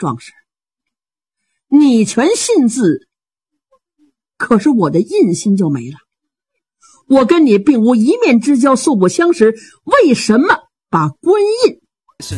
壮士，你全信字，可是我的印心就没了。我跟你并无一面之交，素不相识，为什么把官印